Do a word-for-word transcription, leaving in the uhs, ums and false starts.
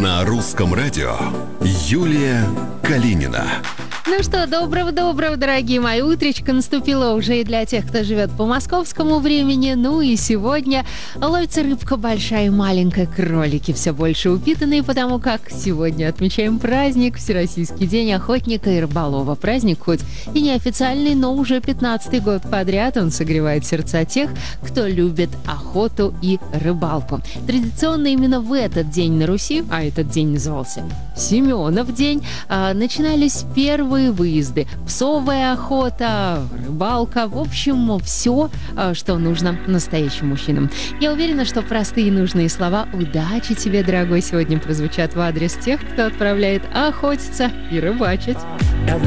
На русском радио Юлия Калинина. Ну что, доброго-доброго, дорогие мои. Утречко наступило уже и для тех, кто живет по московскому времени. Ну и сегодня ловится рыбка большая и маленькая, кролики все больше упитанные, потому как сегодня отмечаем праздник, Всероссийский день охотника и рыболова. Праздник хоть и неофициальный, но уже пятнадцатый год подряд он согревает сердца тех, кто любит охоту и рыбалку. Традиционно именно в этот день на Руси, а этот день назывался Семенов день, начинались первые выезды. Псовая охота, рыбалка, в общем, все, что нужно настоящим мужчинам. Я уверена, что простые и нужные слова «удачи тебе, дорогой» сегодня прозвучат в адрес тех, кто отправляет охотиться и рыбачить.